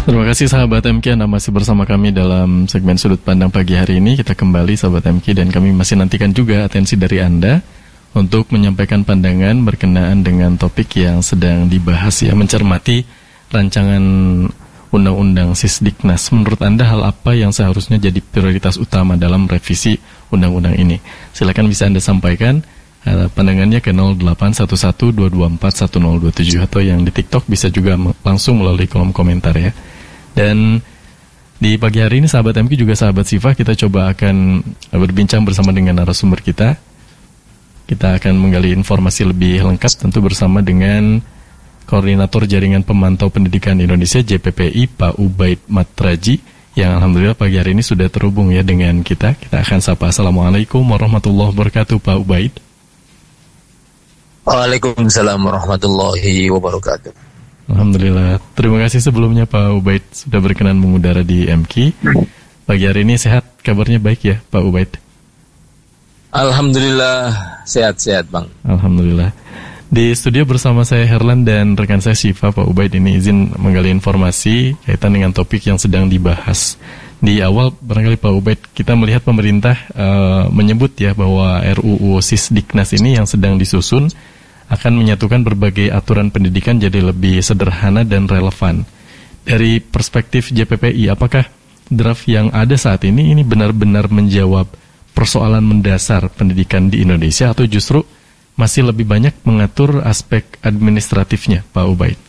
Terima kasih sahabat MK, Anda masih bersama kami dalam segmen Sudut Pandang pagi hari ini. Kita kembali sahabat MK dan kami masih nantikan juga atensi dari Anda untuk menyampaikan pandangan berkenaan dengan topik yang sedang dibahas ya, mencermati rancangan Undang-Undang Sisdiknas. Menurut Anda hal apa yang seharusnya jadi prioritas utama dalam revisi Undang-Undang ini? Silakan bisa Anda sampaikan pandangannya ke 0811-224-1027 atau yang di TikTok bisa juga langsung melalui kolom komentar ya. Dan di pagi hari ini sahabat MQ juga sahabat Siva, kita coba akan berbincang bersama dengan narasumber kita. Kita akan menggali informasi lebih lengkap tentu bersama dengan Koordinator Jaringan Pemantau Pendidikan Indonesia JPPI Pak Ubaid Matraji yang alhamdulillah pagi hari ini sudah terhubung ya dengan kita. Kita akan sapa. Assalamualaikum warahmatullahi wabarakatuh Pak Ubaid. Waalaikumsalam warahmatullahi wabarakatuh. Alhamdulillah. Terima kasih sebelumnya Pak Ubaid sudah berkenan mengudara di MQ. Pagi hari ini sehat, kabarnya baik ya Pak Ubaid? Alhamdulillah sehat-sehat Bang. Alhamdulillah. Di studio bersama saya Herlan dan rekan saya Syifa. Pak Ubaid ini izin menggali informasi kaitan dengan topik yang sedang dibahas. Di awal barangkali Pak Ubaid kita melihat pemerintah menyebut ya bahwa RUU Sisdiknas ini yang sedang disusun akan menyatukan berbagai aturan pendidikan jadi lebih sederhana dan relevan. Dari perspektif JPPI, apakah draft yang ada saat ini benar-benar menjawab persoalan mendasar pendidikan di Indonesia atau justru masih lebih banyak mengatur aspek administratifnya, Pak Ubaid?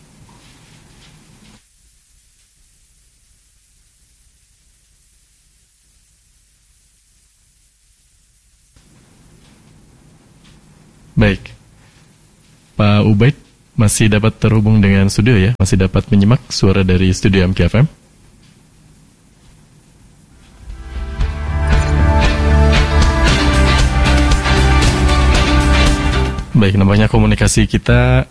Baik. Pak Ubaid masih dapat terhubung dengan studio ya? Masih dapat menyimak suara dari studio MKFM? Baik, nampaknya komunikasi kita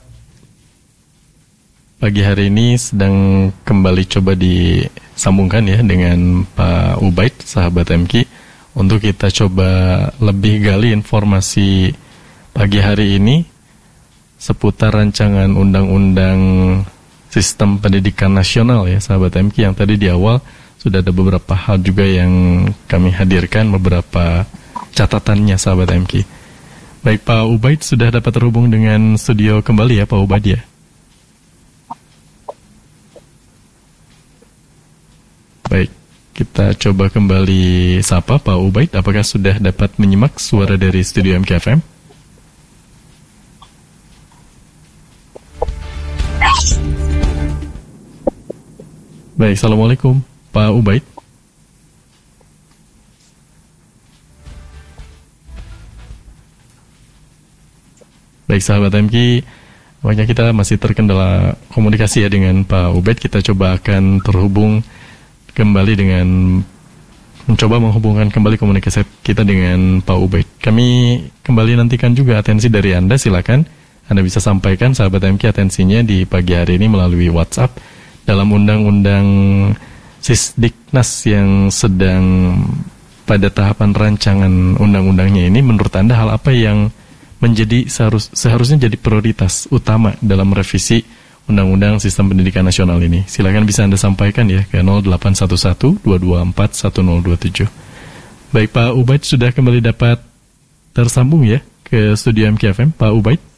pagi hari ini sedang kembali coba disambungkan ya dengan Pak Ubaid, sahabat MK, untuk kita coba lebih gali informasi pagi hari ini seputar rancangan Undang-Undang Sistem Pendidikan Nasional ya sahabat MK, yang tadi di awal sudah ada beberapa hal juga yang kami hadirkan, beberapa catatannya sahabat MK. Baik, Pak Ubaid sudah dapat terhubung dengan studio kembali ya Pak Ubaid ya. Baik, kita coba kembali sapa Pak Ubaid, apakah sudah dapat menyimak suara dari studio MKFM? Baik, Assalamualaikum Pak Ubaid. Baik sahabat MK, makanya kita masih terkendala komunikasi ya dengan Pak Ubaid. Kita coba akan terhubung kembali dengan mencoba menghubungkan kembali komunikasi kita dengan Pak Ubaid. Kami kembali nantikan juga atensi dari Anda, silakan Anda bisa sampaikan sahabat MK atensinya di pagi hari ini melalui WhatsApp dalam Undang-Undang Sisdiknas yang sedang pada tahapan rancangan undang-undangnya ini. Menurut Anda hal apa yang menjadi seharusnya jadi prioritas utama dalam revisi Undang-Undang Sistem Pendidikan Nasional ini? Silakan bisa Anda sampaikan ya ke 0811-224-1027. Baik, Pak Ubaid sudah kembali dapat tersambung ya ke studio MKFM, Pak Ubaid.